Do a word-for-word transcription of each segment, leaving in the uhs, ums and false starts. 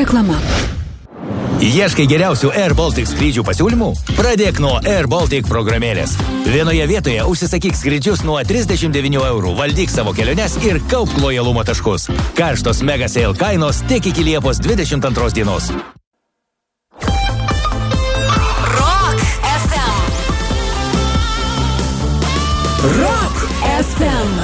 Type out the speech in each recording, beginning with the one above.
Reklama. Ieškai geriausių Air Baltic skrydžių pasiūlymų? Pradėk nuo Air Baltic programėlės. Vienoje vietoje užsisakyk skrydžius nuo trisdešimt devynių eurų, valdyk savo keliones ir kaupk lojalumo taškus. Karštos mega sale kainos tik iki Liepos dvidešimt antros dienos. Rock F M. Rock F M.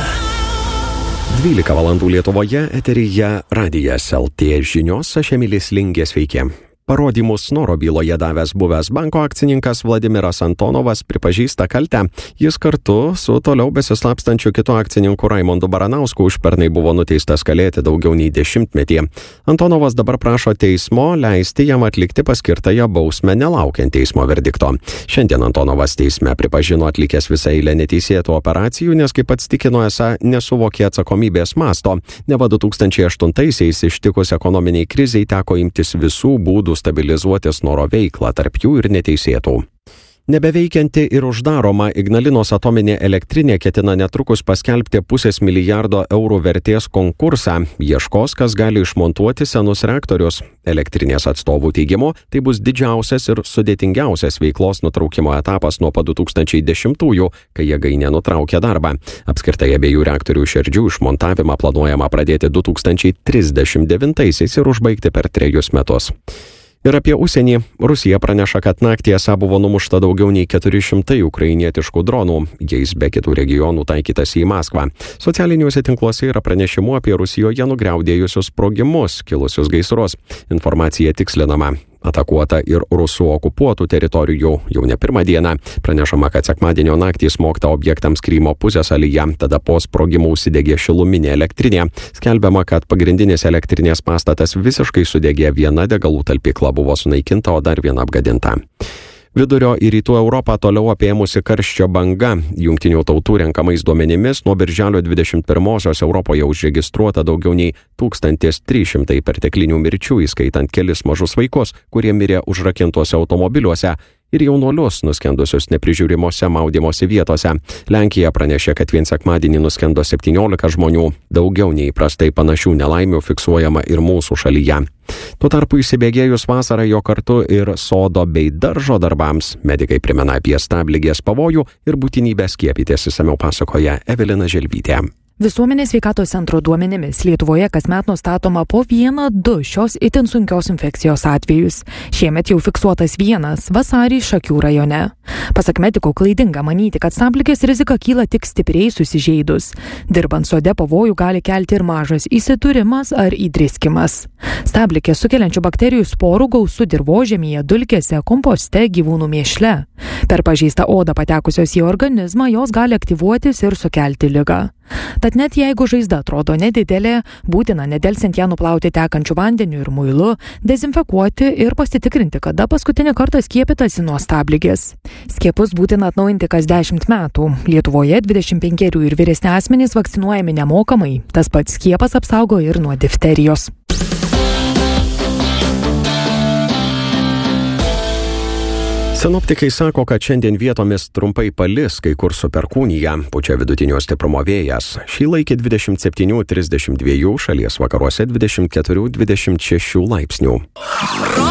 dvylika valandų Lietuvoje, eteryje Radijas L T žinios, aš Emilis Lingė, sveiki. Parodymus Snoro byloje davęs buvęs banko akcininkas Vladimiras Antonovas pripažįsta kaltę. Jis kartu su toliau besislapstančiu kitu akcininku Raimondu Baranausku užpernai buvo nuteistas kalėti daugiau nei dešimtmetį. Antonovas dabar prašo teismo leisti jam atlikti paskirtąją bausmę nelaukiant teismo verdikto. Šiandien Antonovas teisme pripažino atlikęs visą eilę neteisėtų operacijų, nes kaip pats tikino esą nesuvokė atsakomybės masto. Neva du tūkstančiai aštuntaisiais ištikus ekonominiai krizei teko imtis visų būdų stabilizuoti Snoro veiklą, tarp jų ir neteisėtų. Nebeveikianti ir uždaroma Ignalinos atominė elektrinė ketina netrukus paskelbti pusės milijardo eurų vertės konkursą. Ieškos, kas gali išmontuoti senus reaktorius. Elektrinės atstovų teigimu, tai bus didžiausias ir sudėtingiausias veiklos nutraukimo etapas nuo pat du tūkstančiai dešimtųjų, kai jėgainė nutraukė darbą. Apskritai abiejų reaktorių šerdžių išmontavimą planuojama pradėti du tūkstančiai trisdešimt devintaisiais ir užbaigti per trejus metus. Ir apie užsienį. Rusija praneša, kad naktį esą buvo numušta daugiau nei keturi šimtai ukrainietiškų dronų, jais be kitų regionų taikytas į Maskvą. Socialiniuose tinkluose yra pranešimų apie Rusijoje nugriaudėjusius sprogimus, kilusius gaisrus. Informacija tikslinama. Atakuota ir rusų okupuotų teritorijų jau ne pirmą dieną. Pranešama, kad sekmadienio naktį smogta objektams Krymo pusiasalyje, tada po sprogimų užsidegė šiluminė elektrinė. Skelbiama, kad pagrindinis elektrinės pastatas visiškai sudegė, viena degalų talpykla buvo sunaikinta, o dar viena apgadinta. Vidurio ir rytų Europą toliau apėmusi karščio banga. Jungtinių tautų renkamais duomenimis nuo birželio dvidešimt pirmosios Europoje užregistruota daugiau nei tūkstantis trys šimtai perteklinių mirčių, įskaitant kelis mažus vaikus, kurie mirė užrakintuose automobiliuose, ir jaunuolius nuskendusius neprižiūrimose maudymosi vietose. Lenkija pranešė, kad vien sekmadienį nuskendo septyniolika žmonių. Daugiau nei įprastai panašių nelaimių fiksuojama ir mūsų šalyje. Tuo tarpu įsibėgėjus vasarą jo kartu ir sodo bei daržo darbams, medikai primena apie stabligės pavojų ir būtinybę skiepytis, išsamiau pasakoja Evelina Želvytė. Visuomenės sveikatos centro duomenimis Lietuvoje kasmet nustatoma po vieną, du šios itin sunkios infekcijos atvejus. Šiemet jau fiksuotas vienas, vasarį Šakių rajone. Pasak medikų, klaidinga manyti, kad stabligės rizika kyla tik stipriai susižeidus. Dirbant sode pavojų gali kelti ir mažas įsitūrimas ar įdriskimas. Stabligės sukeliančių bakterijų sporų gausu dirvožemyje, dulkėse, komposte, gyvūnų mėšle. Per pažeistą odą patekusios į organizmą jos gali aktyvuotis ir sukelti ligą. Tad net jeigu žaizda atrodo nedidelė, būtina nedelsiant ją nuplauti tekančiu vandeniu ir muilu, dezinfekuoti ir pasitikrinti, kada paskutinį kartą skiepytasi nuo stabligės. Skiepus būtina atnaujinti kas dešimt metų. Lietuvoje dvidešimt penkerių ir vyresni asmenys vakcinuojami nemokamai. Tas pats skiepas apsaugo ir nuo difterijos. Sinoptikai sako, kad šiandien vietomis trumpai palis, kai kur su perkūnija, pučia vidutinio stiprumo vėjas. Šį laikį dvidešimt septyni trisdešimt dva, šalies vakaruose dvidešimt keturi dvidešimt šeši laipsnių.